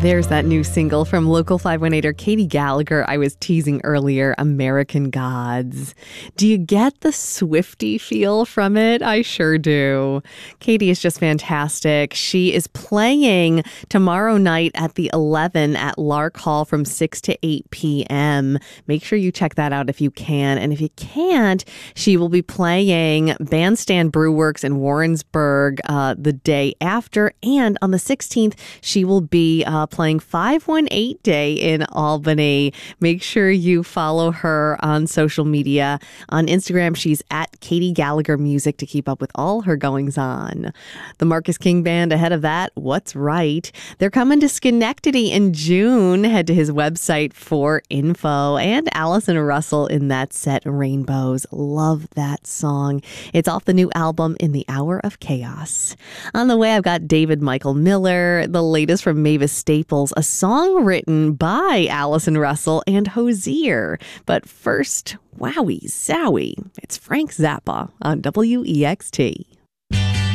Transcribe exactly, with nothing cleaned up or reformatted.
There's that new single from Local five one eight-er Katie Gallagher I was teasing earlier, American Gods. Do you get the Swiftie feel from it? I sure do. Katie is just fantastic. She is playing tomorrow night at the eleven at Lark Hall from six to eight p.m. Make sure you check that out if you can. And if you can't, she will be playing Bandstand Brewworks in Warrensburg uh, the day after. And on the sixteenth, she will be uh, playing five one eight Day in Albany. Make sure you follow her on social media. On Instagram, she's at Katie Gallagher Music to keep up with all her goings on. The Marcus King Band ahead of that, What's Right? They're coming to Schenectady in June. Head to his website for info. And Allison Russell in that set, Rainbows. Love that song. It's off the new album, In the Hour of Chaos. On the way, I've got David Michael Miller, the latest from Mavis Staples, a song written by Allison Russell and Hozier. But first, wowie zowie, it's Frank Zappa on W E X T.